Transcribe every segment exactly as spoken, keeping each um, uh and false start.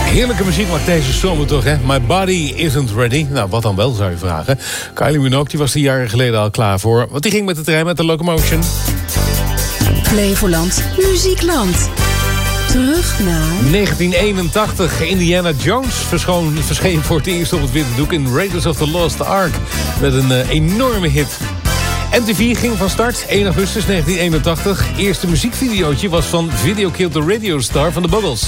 Heerlijke muziek maakt deze zomer toch, hè? My Body Isn't Ready. Nou, wat dan wel, zou je vragen. Kylie Minogue, die was er jaren geleden al klaar voor. Want die ging met de trein met de Locomotion. Flevoland, Muziekland. Terug naar... negentien eenentachtig. Indiana Jones verschoon, verscheen voor het eerst op het witte doek in Raiders of the Lost Ark. Met een uh, enorme hit. M T V ging van start, één augustus negentien eenentachtig. Eerste muziekvideootje was van Video Killed the Radio Star van de Buggles.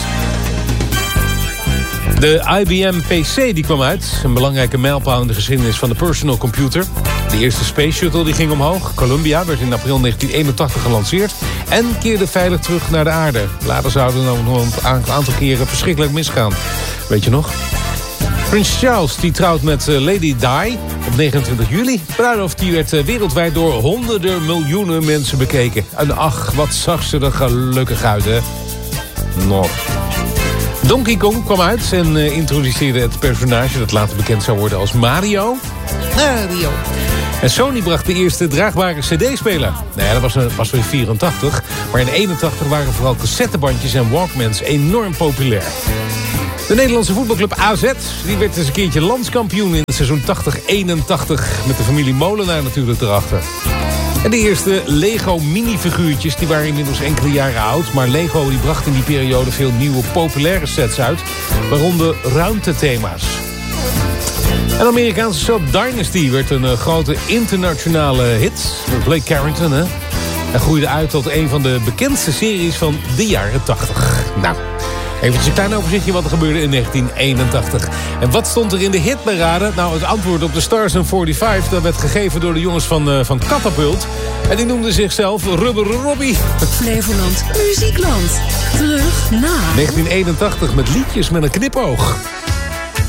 De I B M P C die kwam uit. Een belangrijke mijlpaal in de geschiedenis van de personal computer. De eerste Space Shuttle die ging omhoog. Columbia werd in april negentien eenentachtig gelanceerd. En keerde veilig terug naar de aarde. Later zouden er nog een aantal keren verschrikkelijk misgaan. Weet je nog? Prins Charles die trouwt met Lady Di op negenentwintig juli. Bruiloft die werd wereldwijd door honderden miljoenen mensen bekeken. En ach, wat zag ze er gelukkig uit, hè? Nog. Donkey Kong kwam uit en uh, introduceerde het personage dat later bekend zou worden als Mario. Mario. En Sony bracht de eerste draagbare cd-speler. Nou ja, dat was, was weer vierentachtig. Maar in eenentachtig waren vooral cassettebandjes en Walkmans enorm populair. De Nederlandse voetbalclub A Z die werd eens een keertje landskampioen in het seizoen tachtig eenentachtig. Met de familie Molenaar natuurlijk erachter. En de eerste Lego minifiguurtjes die waren inmiddels enkele jaren oud. Maar Lego die bracht in die periode veel nieuwe populaire sets uit. Waaronder ruimtethema's. En de Amerikaanse soap Dynasty werd een uh, grote internationale hit. Met Blake Carrington, hè. En groeide uit tot een van de bekendste series van de jaren tachtig. Nou, even een klein overzichtje wat er gebeurde in negentien eenentachtig. En wat stond er in de hitparade? Nou, het antwoord op de Stars and vijfenveertig... dat werd gegeven door de jongens van, uh, van Catapult. En die noemden zichzelf Rubber Robbie. Flevoland, Muziekland. Terug naar... negentien eenentachtig met liedjes met een knipoog.